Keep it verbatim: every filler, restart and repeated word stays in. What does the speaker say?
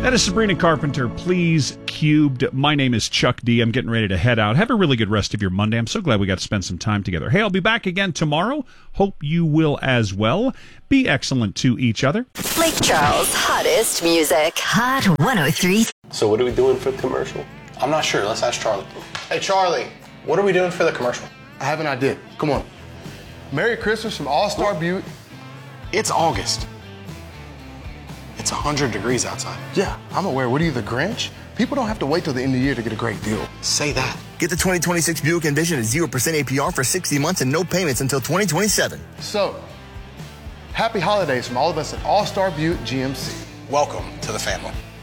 That is Sabrina Carpenter, Please Cubed. My name is Chuck D. I'm getting ready to head out. Have a really good rest of your Monday. I'm so glad we got to spend some time together. Hey, I'll be back again tomorrow. Hope you will as well. Be excellent to each other. Lake Charles' hottest music. Hot one oh three. So what are we doing for the commercial? I'm not sure. Let's ask Charlie. Hey, Charlie, what are we doing for the commercial? I have an idea. Come on. Merry Christmas from All-Star Butte. It's August. It's one hundred degrees outside. Yeah, I'm aware. What are you, the Grinch? People don't have to wait till the end of the year to get a great deal. Say that. Get the twenty twenty-six Buick Envision at zero percent A P R for sixty months and no payments until twenty twenty-seven. So, happy holidays from all of us at All-Star Butte G M C. Welcome to the family.